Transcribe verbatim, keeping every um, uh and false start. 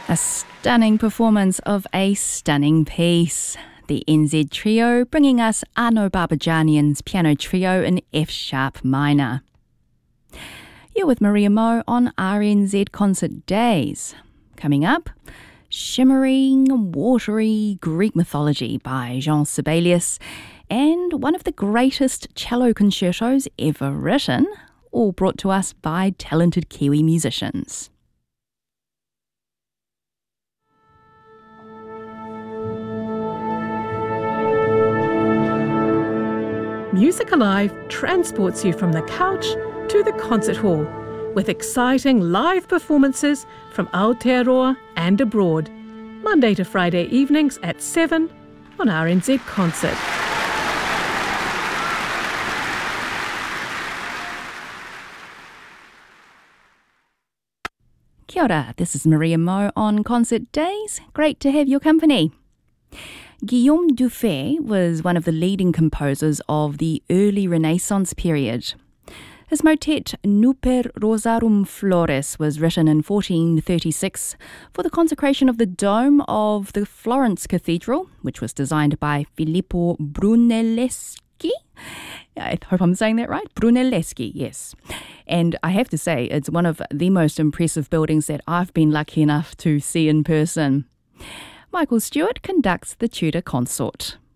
A stunning performance of a stunning piece. The N Z Trio bringing us Arno Barbajanian's piano trio in F-sharp minor. You're with Maria Moe on R N Z Concert Days. Coming up, shimmering, watery Greek mythology by Jean Sibelius and one of the greatest cello concertos ever written, all brought to us by talented Kiwi musicians. Music Alive transports you from the couch to the concert hall with exciting live performances from Aotearoa and abroad, Monday to Friday evenings at seven on R N Z Concert. Kia ora, this is Maria Moe on Concert Days. Great to have your company. Guillaume Dufay was one of the leading composers of the early Renaissance period. His motet Nuper Rosarum Flores was written in fourteen thirty-six for the consecration of the dome of the Florence Cathedral, which was designed by Filippo Brunelleschi. I hope I'm saying that right. Brunelleschi, yes. And I have to say, it's one of the most impressive buildings that I've been lucky enough to see in person. Michael Stewart conducts the Tudor Consort.